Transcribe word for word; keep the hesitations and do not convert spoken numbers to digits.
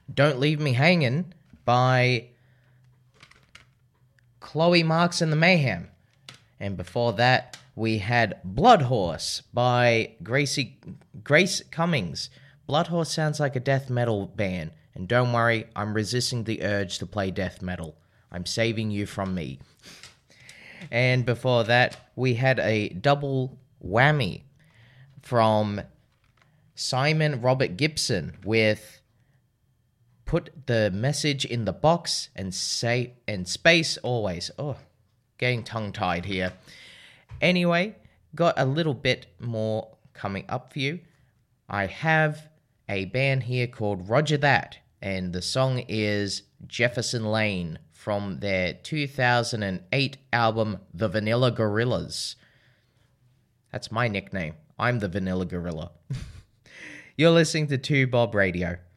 Don't Leave Me Hanging by Chloe Marks and the Mayhem. And before that, we had Blood Horse by Gracie, Grace Cummings. Blood Horse sounds like a death metal band. And don't worry, I'm resisting the urge to play death metal. I'm saving you from me. And before that, we had a double whammy from Simon Robert Gibson with Put the Message in the Box and say and Space Always. Oh, getting tongue-tied here. Anyway, got a little bit more coming up for you. I have a band here called Roger That, and the song is Jefferson Lane from their two thousand eight album, The Vanilla Gorillas. That's my nickname. I'm the Vanilla Gorilla. You're listening to two Bob Radio.